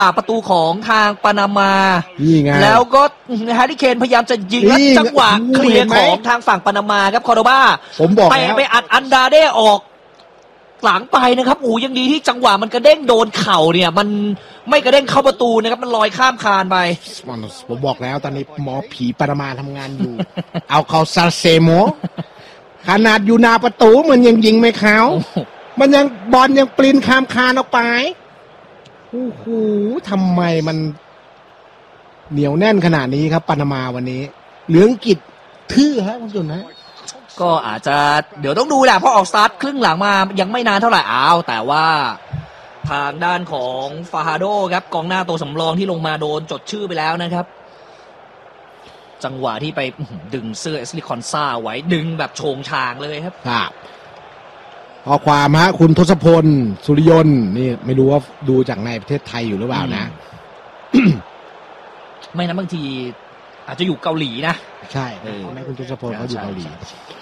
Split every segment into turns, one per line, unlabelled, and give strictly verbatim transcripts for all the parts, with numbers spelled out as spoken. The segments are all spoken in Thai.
ประตูของทางปานามาแล้วก็แฮร์รี่เคนพยายามจะยิงแล้วจังหวะเคลียร์ของทางฝั่งปานามาครับคอร์โดบา
ผมบอก
แล้วไปอัดอันดาเด้ออกหลังไปนะครับอูยังดีที่จังหวะมันกระเด้งโดนเข่าเนี่ยมันไม่กระเด้งเข้าประตูนะครับมันลอยข้ามคานไป
ผมบอกแล้วตอนนี้หมอผีปานามาทำงานอยู่ เอาเขาซาเซโมขนาดอยู่หน้าประตูมันยังยิงไม่เข้ามันยังบอลยังปลินข้ามคานออกไปโอ้โหทำไมมันเหนียวแน่นขนาดนี้ครับปานามาวันนี้เหลืองกิจทื่อฮะคุณจุนนะ
ก็อาจจะเดี๋ยวต้องดูแหละเพราะออกสตาร์ทครึ่งหลังมายังไม่นานเท่าไหร่อ้าวแต่ว่าทางด้านของฟาฮาโดครับกองหน้าตัวสำรองที่ลงมาโดนจดชื่อไปแล้วนะครับจังหวะที่ไปดึงเสื้อเอสลิคอนซ่าไว้ดึงแบบโฉงฉางเลยครับ
ครับข้อความฮะคุณทศพลสุริยนต์นี่ไม่รู้ว่าดูจากในประเทศไทยอยู่หรือเปล่านะ
ไม่นะบางทีอาจจะอยู่เกาหลีนะ
ใช่แม่คุณทศพลเขาอยู่เกาหลี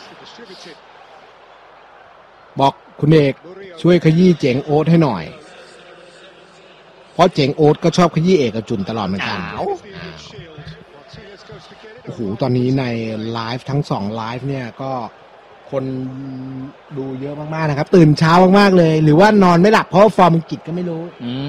บอกคุณเอกช่วยขยี้เจ๋งโอ๊ตให้หน่อยเพราะเจ๋งโอ๊ตก็ชอบขยี้เอกกับจุนตลอดเหมือนกันโอ้โหตอนนี้ในไลฟ์ทั้งสองไลฟ์เนี่ยก็คนดูเยอะมากๆนะครับตื่นเช้ามากๆเลยหรือว่านอนไม่หลับเพราะฟอร์มอังกฤษก็ไม่รู้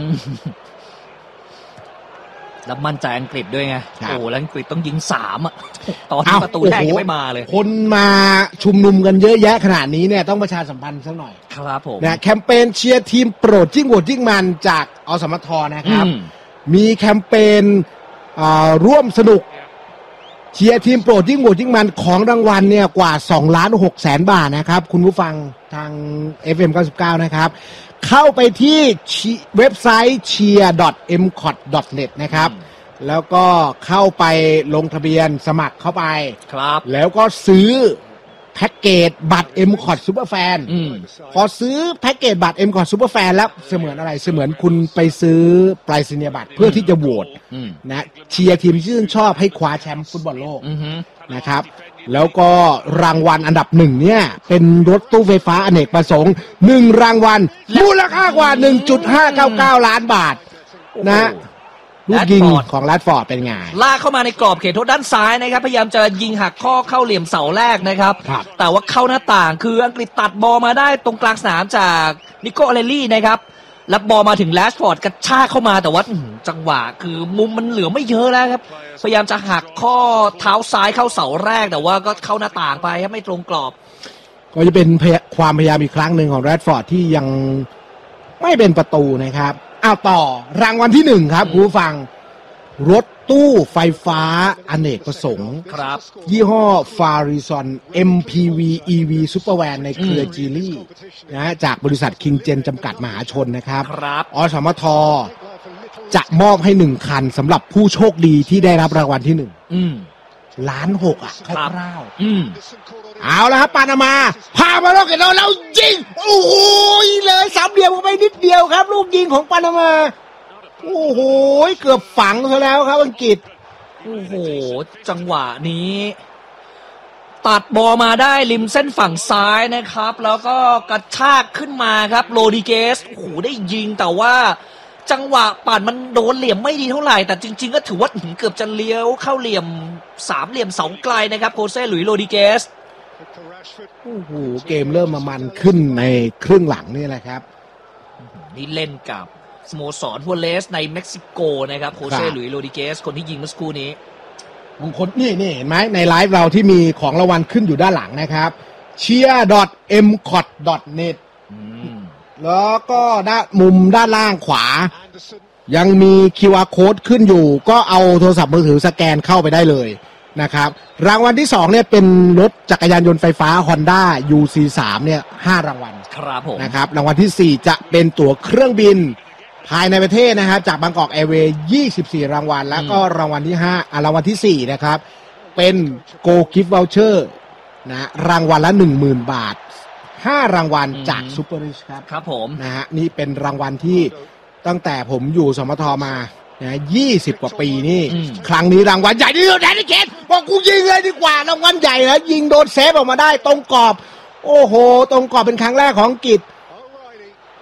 แล้วมั่นใจอังกฤษด้วยไงโอ้แล้วอังกฤษต้องยิงสามอ่ะตอนที่ประตูแรกยังไม่มาเลย
คนมาชุมนุมกันเยอะแยะขนาดนี้เนี่ยต้องประชาสัมพันธ์สักหน่อย
ครับผม
นะแคมเปญเชียร์ทีมโปรดจิ้งโหวตจิ้งมันจากอสมทนะครับมีแคมเปญร่วมสนุกเชียร์ทีมโปรดยิ่งโหวตยิ่งมันของรางวัลเนี่ยกว่าสองล้านหกแสนบาทนะครับคุณผู้ฟังทาง เอฟ เอ็ม เก้าสิบเก้า นะครับเข้าไปที่เว็บไซต์ เชียร์ ดอท เอ็ม คอท ดอท เน็ต นะครับแล้วก็เข้าไปลงทะเบียนสมัครเข้าไป
ครับ
แล้วก็ซื้อแพ็กเกจบัตร เอ็ม คอท Super Fan พอซื้อแพ็กเกจบัตร เอ็ม คอท Super Fan แล้วเสมือนอะไรเสมือนคุณไปซื้อปลายศนียบัตรเพื่อที่จะโหวตนะเชียร์ทีมที่ชื่นชอบให้คว้าแชมป์ฟุตบอลโลกนะครับแล้วก็รางวัลอันดับหนึ่งเนี่ยเป็นรถตู้ไฟฟ้าอเนกประสงค์หนึ่งรางวัลมูลค่ากว่า หนึ่งจุดห้าเก้าเก้า ล้านบาทนะลูกยิงของแรดฟอร์ดเป็นไง
ลากเข้ามาในกรอบเขตโทษด้านซ้ายนะครับพยายามจะยิงหักข้อเข้าเหลี่ยมเสาแรกนะครับแต่ว่าเข้าหน้าต่างคืออังกฤษตัดบอลมาได้ตรงกลางสนามจากนิโคล อเลลี่นะครับแล้วบอลมาถึงแรดฟอร์ดกระชากเข้ามาแต่ว่าจังหวะคือมุมมันเหลือไม่เยอะแล้วครับพยายามจะหักข้อเท้าซ้ายเข้าเสาแรกแต่ว่าก็เข้าหน้าต่างไปครับไม่ตรงกรอบ
ก็จะเป็นความพยายามอีกครั้งหนึ่งของแรดฟอร์ดที่ยังไม่เป็นประตูนะครับเอาต่อรางวัลที่หนึ่งครับคุณผู้ฟังรถตู้ไฟฟ้าอเนกประสงค์
ครับ
ยี่ห้อ Farizon เอ็ม พี วี อี วี Supervan ในเครือจีลี่นะจากบริษัทคิงเจนจำกัดมหาชนนะครับ
ครับ
อสมทจะมอบให้หนึ่งคันสำหรับผู้โชคดีที่ได้รับรางวัลที่หนึ่งล้านหกอ่ะคร่าวๆเอาแล้วครับปานามาพามาโลกเกตเราแล้วยิงโอ้โหเลยสามเหลี่ยมไปนิดเดียวครับลูกยิงของปานามาโอ้โหเกือบฝังซะแล้วครับอังกฤษ
โอ้โหจังหวะนี้ตัดบอลมาได้ริมเส้นฝั่งซ้ายนะครับแล้วก็กระชากขึ้นมาครับโรดิเกสโอ้โหได้ยิงแต่ว่าจังหวะปัดมันโดนเหลี่ยมไม่ดีเท่าไหร่แต่จริงๆก็ถือว่าเกือบจะเลี้ยวเข้าเหลี่ยมสามเหลี่ยมเสาไกลนะครับโคเซ่หลุยส์โรดิเกส
โอ้โหเกมเริ่มมามันขึ้นในครึ่งหลังนี่แหละครับ
นี่เล่นกับสโมสรฮัวเลสในเม็กซิโกนะครับโคเซ่หลุยส์โรดิเกสคนที่ยิงเมื่อสักครู่นี้
บางคนนี่นี่เห็นไหมในไลฟ์เราที่มีของรางวัลขึ้นอยู่ด้านหลังนะครับ เชียร์ ดอท เอ็ม คอท ดอท เน็ต แล้วก็ด้านมุมด้านล่างขวายังมี คิว อาร์ Code ขึ้นอยู่ก็เอาโทรศัพท์มือถือสแกนเข้าไปได้เลยนะครับรางวัลที่สองเนี่ยเป็นรถจักรยานยนต์ไฟฟ้า Honda ยู ซี สาม เนี่ยห้ารางวัล
ครับผม
นะครับรางวัลที่สี่จะเป็นตั๋วเครื่องบินภายในประเทศนะครับจากบางกอกแอร์เวย์ยี่สิบสี่รางวัลแล้วก็รางวัลที่ห้าอ่ะรางวัลที่สี่นะครับเป็นโกกิฟต์วอลเชอร์นะรางวัลละ หนึ่งหมื่น บาทห้ารางวัลจากซุปเปอร์ริชครับ
ครับผม
นะฮะนี่เป็นรางวัลที่ตั้งแต่ผมอยู่สมทมานะยี่สิบกว่าปีนี่ครั้งนี้รางวัลใหญ่ที่สุดแดนนี่เกตบอกกูยิงเลยดีกว่ารางวัลใหญ่นะยิงโดนเซฟออกมาได้ตรงกรอบโอ้โหตรงกรอบเป็นครั้งแรกของอังกฤษ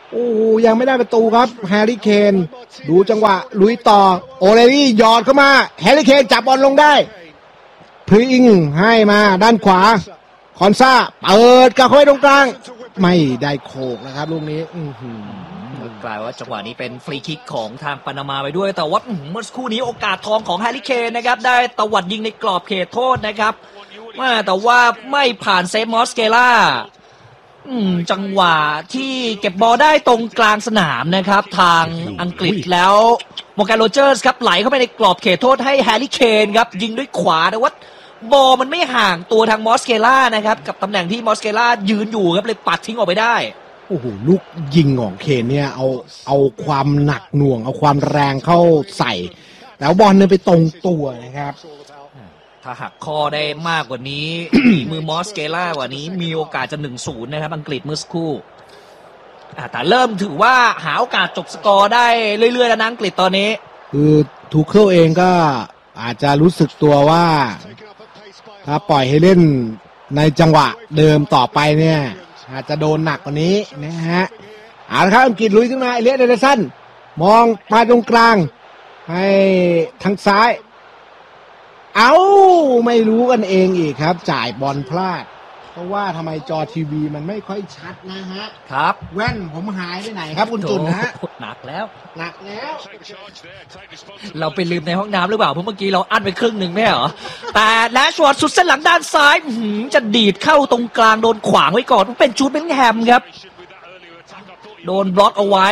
โอ้ยังไม่ได้ประตูครับแฮร์รี่เคนดูจังหวะลุยต่อโอเลรี่หยอดเข้ามาแฮร์รี่เคนจับบอลลงได้พริงให้มาด้านขวาคอนซ่าเปิดกลับเข้าไปตรงกลางไม่ได้โขกนะครับลูกนี้
กลายว่าจังหวะนี้เป็นฟรีคิกของทางปานามาไปด้วยแต่ว่าเมื่อสักครู่นี้โอกาสทองของแฮร์รี่เคนนะครับได้ตวัดยิงในกรอบเขตโทษนะครับแต่ว่าไม่ผ่านเซฟมอสเกล่าจังหวะที่เก็บบอลได้ตรงกลางสนามนะครับทางอังกฤษแล้วโมแกนโรเจอร์สครับไหลเข้าไปในกรอบเขตโทษให้แฮร์รี่เคนครับยิงด้วยขวาแต่ว่าบอลมันไม่ห่างตัวทางมอสเกล่านะครับกับตำแหน่งที่มอสเกล่ายืนอยู่ครับเลยปัดทิ้งออกไปได้
โอ้โหลูกยิงของเคนเนี่ยเอาเอาความหนักหน่วงเอาความแรงเข้าใส่แล้วบอลเนี่ยไปตรงตัวนะครับ
ถ้าหักคอได้มากกว่านี้ มือมอสเกล่ากว่านี้มีโอกาสจะ หนึ่งศูนย์ นะครับอังกฤษเมื่อสักครู่แต่เริ่มถือว่าหาโอกาสจบสกอร์ได้เรื่อยๆแล้วนะอังกฤษตอนนี้
คือทูเคิลเองก็อาจจะรู้สึกตัวว่าถ้าปล่อยให้เล่นในจังหวะเดิมต่อไปเนี่ยอาจจะโดนหนักกว่านี้นะฮะเอาละครับอังกฤษลุยขึ้นมาเอเลียส เดลสันมองมาตรงกลางให้ทางซ้ายเอาไม่รู้กันเองอีกครับจ่ายบอลพลาดเพราะว่าทำไมจอทีวีมันไม่ค่อยชัดนะฮะ
ครับ
แว่นผมหายไปไหนครับคุณจุนฮะ
หนักแล้ว
หนักแล้ว
เราไปลืมในห้องน้ำหรือเปล่าเพราะเมื่อกี้เราอั้นไปครึ่งหนึ่งไม่เหรอแต่แลชวอร์ดสุดเส้นหลังด้านซ้ายจะดีดเข้าตรงกลางโดนขวางไว้ก่อนเป็นจูดเบลลิงแฮมครับโดนบล็อกเอาไว้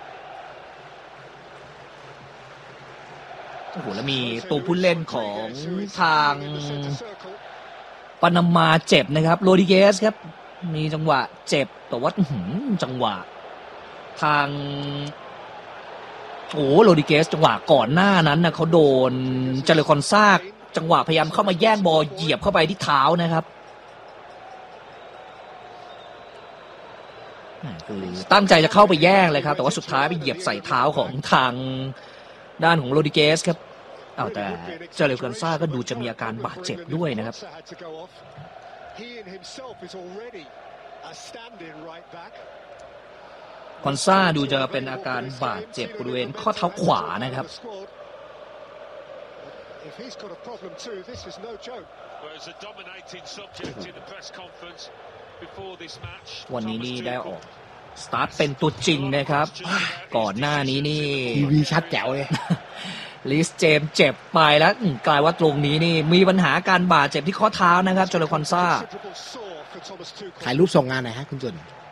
โอ้โหแล้วมีตัวผู้เล่นของทางปานามาเจ็บนะครับโรดิเกสครับมีจังหวะเจ็บแต่ว่าจังหวะทางโอ้โรดิเกสจังหวะก่อนหน้านั้นนะเขาโดนเจเลคอนซากจังหวะพยายามเข้ามาแย่งบอลเหยียบเข้าไปที่เท้านะครับคือตั้งใจจะเข้าไปแย่งเลยครับแต่ว่าสุดท้ายไปเหยียบใส่เท้าของทางด้านของโรดิเกสครับเอาแต่เจเลคอนซาก็ดูจะมีอาการบาดเจ็บด้วยนะครับคอนซาดูจะเป็นอาการบาดเจ็บบริเวณข้อเท้าขวานะครับวันนี้นี่ได้ออกสตาร์ทเป็นตัวจริงนะครับก่อนหน้านี้นี่
ทีวีชัดแจ๋วเลย
ลิสเจมเจ็บไปแล้วกลายว่าตรงนี้นี่มีปัญหาการบาดเจ็บที่ข้อเท้านะครับเจเลคอนซา
ถ่ายรูปส่งงานหน่อยฮะคุณจุน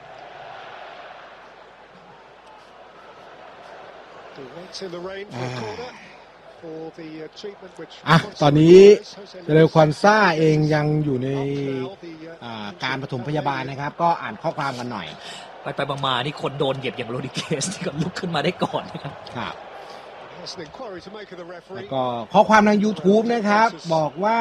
อ่ะตอนนี้เจเลคอนซาเองยังอยู่ในการปฐมพยาบาลนะครับก็อ่านข้อความกันหน่อย
ไปไปมาๆนี่คนโดนเหยียบอย่างโรดิเกสที่ก็ลุกขึ้นมาได้ก่อนนะครับ
ครับแล้วก็ข้อความทาง YouTube นะครับบอกว่า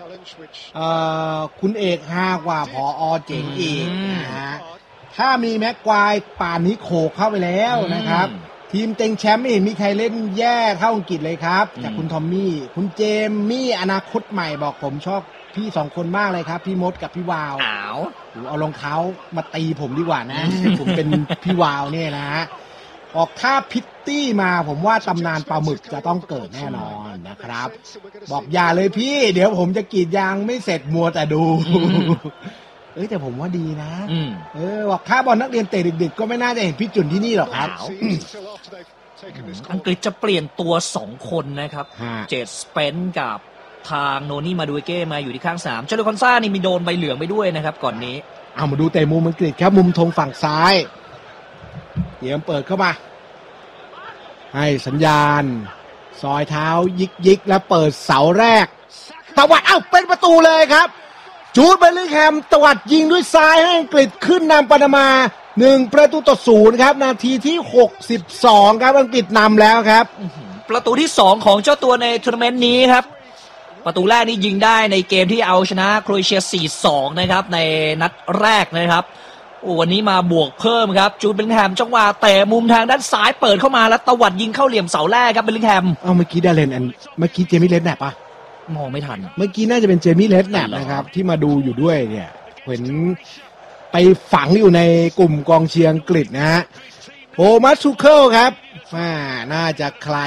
คุณเอกฮากว่าผอ.เจ๋งอีกนะฮะถ้ามีแม็กควายป่านนี้โขกเข้าไปแล้วนะครับทีมเต็งแชมป์ไม่เห็นมีใครเล่นแย่เท่าอังกฤษเลยครับจากคุณทอมมี่คุณเจมมี่อนาคตใหม่บอกผมชอบพี่สองคนมากเลยครับพี่มดกับพี่วาวเอารองเท้ามาตีผมดีกว่านะผมเป็นพี่วาวเนี่ยนะฮะออกท่าพิตตี้มาผมว่าตำนานปลาหมึกจะต้องเกิดแน่นอนนะครับบอกอย่าเลยพี่เดี๋ยวผมจะกรีดยางไม่เสร็จมัวแต่ดูเอ้ยแต่ผมว่าดีนะเออบอกถ้าบอลนักเรียนเตะดึกๆก็ไม่น่าจะเห็นพี่จุนที่นี่หรอกครับ
อังกฤษจะเปลี่ยนตัวสองคนนะครับเจดสเปนกับทางโนนี่มาดูเก้มาอยู่ที่ข้างสามเจเลคอนซ่านี่มีโดนใบเหลืองไปด้วยนะครับก่อนนี้
เอามาดูเตะมุมอังกฤษครับมุมธงฝั่งซ้ายเดี๋ยวเปิดเข้ามาให้สัญญาณซอยเท้ายิกยิกแล้วเปิดเสาแรกตวัดเอ้าเป็นประตูเลยครับจูดเบลลิงแฮมตวัดยิงด้วยซ้ายให้อังกฤษขึ้นนำปานามาหนึ่งประตูต่อศูนย์ครับนาทีที่หกสิบสองครับอังกฤษนำแล้วครับ
ประตูที่สองของเจ้าตัวในทัวร์นาเมนต์นี้ครับประตูแรกนี่ยิงได้ในเกมที่เอาชนะโครเอเชีย สี่สอง นะครับในนัดแรกนะครับโอ้วันนี้มาบวกเพิ่มครับจูดเบลลิงแฮมจังหวะเตะมุมทางด้านซ้ายเปิดเข้ามาแล้วตวัดยิงเข้าเหลี่ยมเสาแรกครับเบลลิงแฮม
เอ้าเมื่อกี้ดาเลนอันเมื่อกี้เจมี่เลดแนปป่ะ
มองไม่ทัน
เมื่อกี้น่าจะเป็นเจมี่เลดแนปนะครับที่มาดูอยู่ด้วยเนี่ยเห็นไปฝังอยู่ในกลุ่มกองเชียร์อังกฤษนะฮะโทมัส ทูเคิลครับอ่าน่าจะคลาย